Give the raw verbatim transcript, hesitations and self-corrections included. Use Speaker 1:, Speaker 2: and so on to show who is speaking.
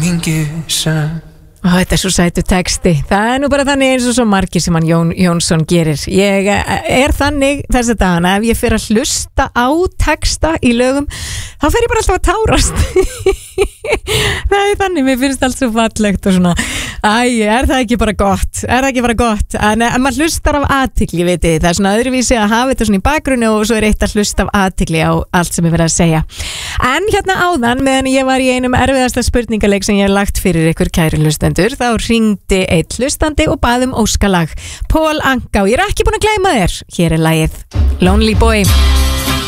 Speaker 1: hamingjusan.
Speaker 2: Og þetta er svo sætu texti. Það er nú bara þannig eins og svo margir sem hann Jón Jónsson gerir. Ég er þannig þess að dagana, ef ég fer að hlusta á texta í lögum, þá fer ég bara alltaf að tárast. Það er þannig, mér finnst allt svo fallegt og svona, æ, er það ekki bara gott? Er það ekki bara gott? En ef maður hlustar af athygli, veitir, það er svona öðruvísi að hafa þetta svona í bakgrunni og svo er eitt að hlusta af athygli á allt sem ég verið að segja. En hérna áðan, meðan ég var í einum erfiðasta spurningaleik sem ég hef lagt fyrir ykkur kæri hlustendur, þá hringdi eitt hlustandi og bað um óskalag. Pól Anka, og ég er ekki búin að gleyma þér. Hér er lagið Lonely Boy.